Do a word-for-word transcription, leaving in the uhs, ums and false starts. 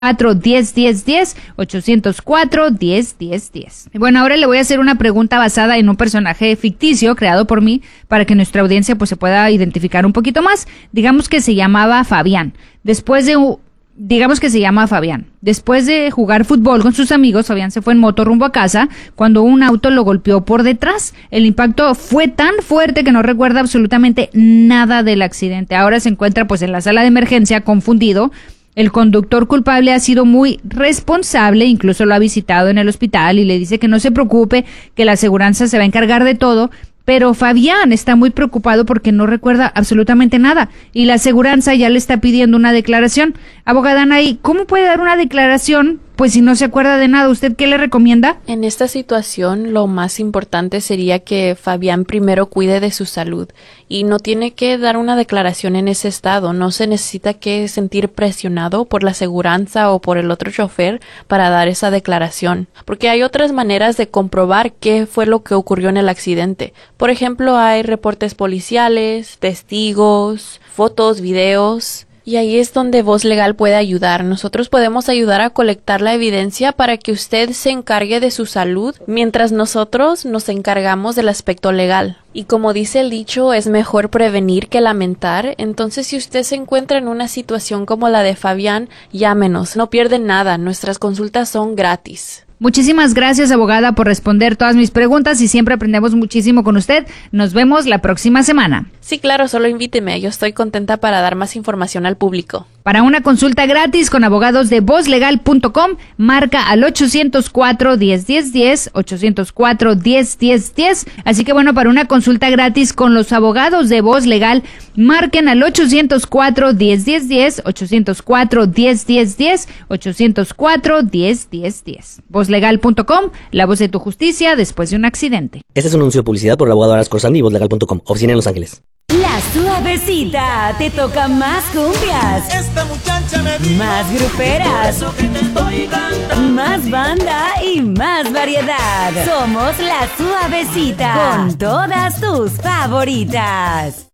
cuatro, diez, diez, diez, ochocientos cuatro, diez, diez, diez. Y bueno, ahora le voy a hacer una pregunta basada en un personaje ficticio creado por mí para que nuestra audiencia pues se pueda identificar un poquito más. Digamos que se llamaba Fabián. Después de Digamos que se llama Fabián. Después de jugar fútbol con sus amigos, Fabián se fue en moto rumbo a casa cuando un auto lo golpeó por detrás. El impacto fue tan fuerte que no recuerda absolutamente nada del accidente. Ahora se encuentra pues en la sala de emergencia confundido. El conductor culpable ha sido muy responsable, incluso lo ha visitado en el hospital y le dice que no se preocupe, que la aseguranza se va a encargar de todo. Pero Fabián está muy preocupado porque no recuerda absolutamente nada y la aseguranza ya le está pidiendo una declaración. Abogada Anaí, ¿cómo puede dar una declaración pues si no se acuerda de nada? ¿Usted qué le recomienda? En esta situación lo más importante sería que Fabián primero cuide de su salud y no tiene que dar una declaración en ese estado. No se necesita que sentir presionado por la aseguranza o por el otro chofer para dar esa declaración, porque hay otras maneras de comprobar qué fue lo que ocurrió en el accidente. Por ejemplo, hay reportes policiales, testigos, fotos, videos. Y ahí es donde Voz Legal puede ayudar. Nosotros podemos ayudar a colectar la evidencia para que usted se encargue de su salud, mientras nosotros nos encargamos del aspecto legal. Y como dice el dicho, es mejor prevenir que lamentar. Entonces, si usted se encuentra en una situación como la de Fabián, llámenos. No pierde nada. Nuestras consultas son gratis. Muchísimas gracias, abogada, por responder todas mis preguntas y siempre aprendemos muchísimo con usted. Nos vemos la próxima semana. Sí, claro, solo invíteme. Yo estoy contenta para dar más información al público. Para una consulta gratis con abogados de voz legal punto com, marca al ochocientos cuatro, diez, diez, diez, ochocientos cuatro, diez, diez, diez. Así que bueno, para una consulta gratis con los abogados de Voz Legal, marquen al ochocientos cuatro, diez, diez, diez, ochocientos cuatro, diez, diez, diez, ochocientos cuatro, diez, diez, diez. voz legal punto com, la voz de tu justicia después de un accidente. Este es un anuncio de publicidad por el abogado Aras Corzani y voz legal punto com, oficina en Los Ángeles. La Suavecita, te toca más cumbias, Esta muchacha me dijo, más gruperas, eso que te estoy dando. más banda y más variedad. Somos La Suavecita, con todas tus favoritas.